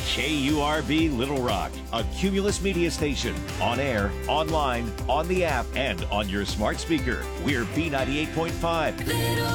KURV Little Rock, a Cumulus media station. On air, online, on the app, and on your smart speaker. We're B98.5.